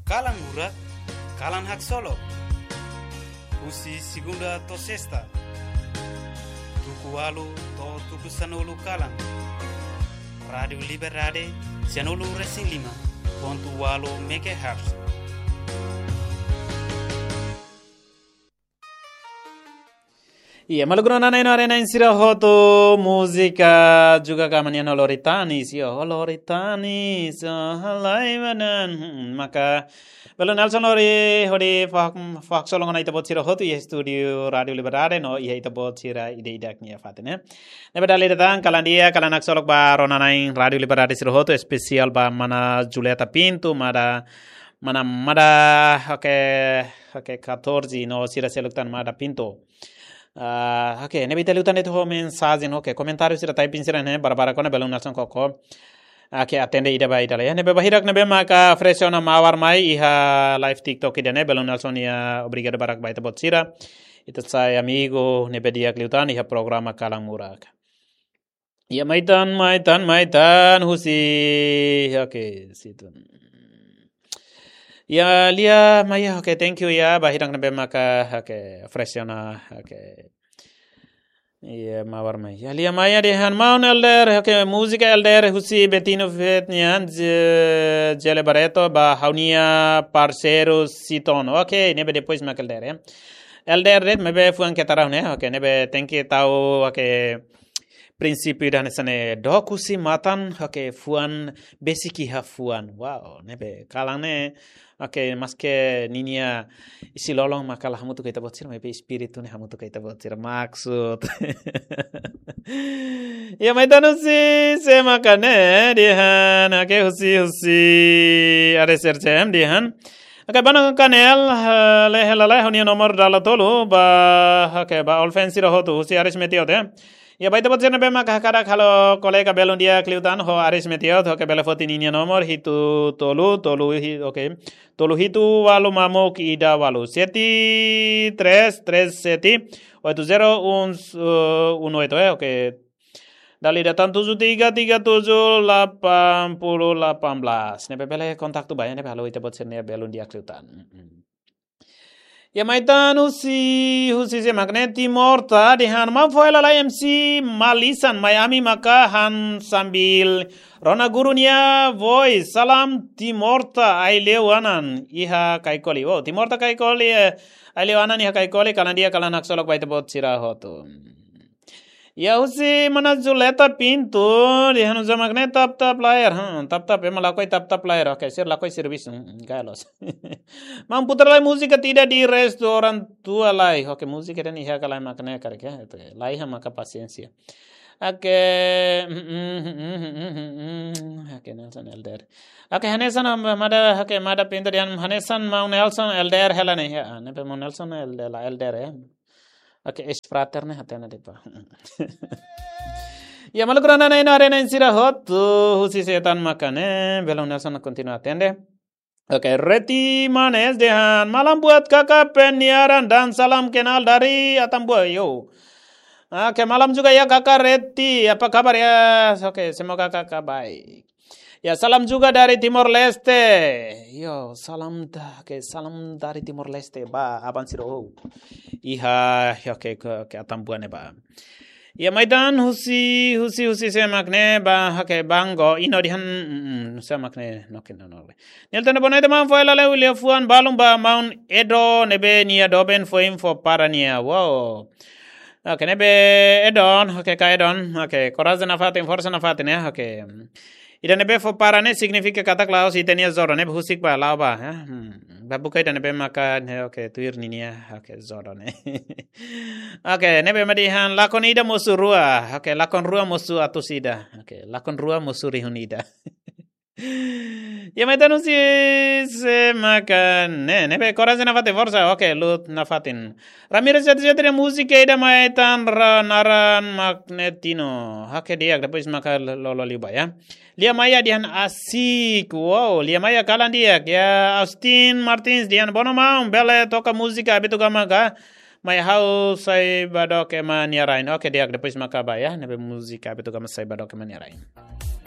Kalang Murat, Kalang Hak Solo, Usi Segunda to Sesta, Tuku Walu to Tuku Sanolu Kalang, Radio Liberade, Sanolu Racing Lima, Pontu Walu Megahertz. Iya, maluguna na arena insira hoto musika juga kamanian holoritani sio holoritani so halai manan maka belum Nelson hori fak solongan ita bot sira hoto ya studio Radio Liberade no iya ita bot sira ide idaknya fatene ne badali datang kalandia kalanak solok ba ronanain Radio Liberade sira hoto spesial ba mana Julieta Pinto mana oke 14 no sira seluktan mada Pinto. Oke, ne bita lutan itu mensagem, oke, comentário sira typing sira ne barabara kona belum nasan koko. Oke, atende ida ba ida ya. Ne be bahirak ne be maka fresiona mawar mai iha live TikTok ida ne belum nasan ya obrigado barak ba ita bot sira. Itu saya amigo ne be dia lutan iha programa Kalang Murak. Ya maitan husi. Oke, situ. Ya lia maya oke thank you ya bahirang nabe maka oke fresiona oke iya mawar mai ya lia maya dehan maun elder oke musika elder husi betino vetnian jele bareto ba haunia parceiro siton oke nebe depois mak elder ya elder red mebe fuan ketara ne oke nebe thank you tau oke prinsipio dan sane dokusi matan oke fuan besiki ha fuan wow nebe kalane oke maske ninia isi lolong makalah hamu tu kita bocir mepe espiritu ne hamu tu kita bocir maksud ya maitanu si se makane dihan oke husi ada sercem dihan oke bana kanel lehelala honia nomor dalatolo ba oke ba olfensi rohotu husi aris metiote ya baita bocir nabe maka kada kalau kolega belon dia kliutan ho aris metiot ho ke belefoti ninia nomor hitu tolu oke tolu hitu walu mamo ki ida walu seti 337 80 itu oke dali datang 7337 80 18 nebe bele kontak tu bayar nebe halo ita bocir ne belon dia kliutan ya maitan husi se magneti morta di han ma foila la MC Malisan Miami maka han sambil rona gurunya voice salam timorta ailewanan iha kaikoli oh timorta kaikoli ailewanan iha kaikoli kalan dia kalan aksolok baita bot sira hoto ya husi mana Julieta Pinto di han uza magnet tap player tap emang lakoi tap player oke sir lakoi service galos mam putar lai musika tidak di restoran tua lai oke musika dan iha kalai makna karek ya itu lai ha maka pasiencia oke oke Nelson Elder oke Hanesan mada Pinto dan Hanesan mau Nelson Elder helane ya nepe mau Nelson Elder ya oke es fraterne hatena depa ya malugurana na ino arena insira hot husi setan makane belum Nelson continua atende oke Reti Manes dehan malam buat kakak penyiaran dan salam kenal dari Atambua yo oke malam juga ya kakak Reti apa kabar ya oke semoga kakak baik ya salam juga dari Timor Leste yo salam dari Timor Leste ba aban siro iha oke ke Atambua ne ba ya maidan husi se makne ba oke bango ino dihan se makne noken no nel tane bonai de man foila le ulia fuan balum ba maun edo nebe nia doben foim fo parania wow oke nebe edon oke ka edon oke coraza na fatin forza na fatin ya oke ida nebe fo parane significa kata klaus itenia zoro nebe husik ba lao ba ya babu kai nebe maka oke tuir ninia oke zoro ne oke nebe madihan lakon ida musurua oke lakon rua musu atusida oke lakon rua musuri hunida ya metanu si se makan nebe coraza na fatin forza oke lut na fatin Ramirez jati musika ida maitan naran magnetino oke dia depois maka lolo liba ya Lia Maya dian asik wow Lia Maya kalan dia ya Austin Martins dian bono mau bele toka musika abitu gamaga mai hau sai badok ema niarain oke dia depois maka ba ya nebe musika abitu gama sai badok ema niarain